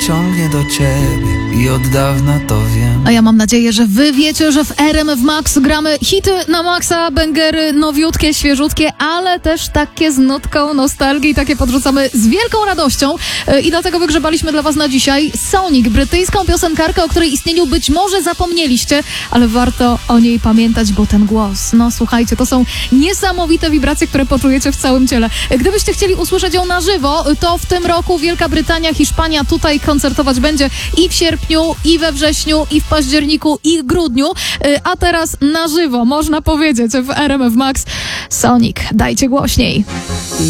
ciągnie do ciebie i od dawna to wiem. A ja mam nadzieję, że wy wiecie, że w RMF Max gramy hity na maksa, bęgery nowiutkie, świeżutkie, ale też takie z nutką nostalgii, takie podrzucamy z wielką radością i dlatego wygrzebaliśmy dla was na dzisiaj Sonic, brytyjską piosenkarkę, o której istnieniu być może zapomnieliście, ale warto o niej pamiętać, bo ten głos, no słuchajcie, to są niesamowite wibracje, które poczujecie w całym ciele. Gdybyście chcieli usłyszeć ją na żywo, to w tym roku Wielka Brytania, Hiszpania tutaj koncertować będzie i w sierpniu, i we wrześniu, i w październiku, i w grudniu, a teraz na żywo, można powiedzieć, w RMF Max Sonic. Dajcie głośniej.